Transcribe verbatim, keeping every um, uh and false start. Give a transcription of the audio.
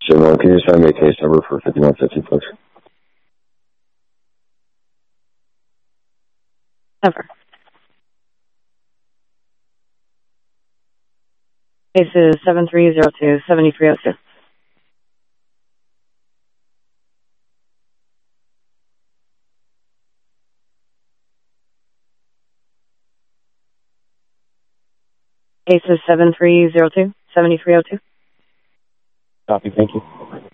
General, can you just find me a case number for fifty-one fifty, please? Never. Case is seven three zero two, seven three zero two. Case is seven three zero two, seven three zero two. Copy, thank you.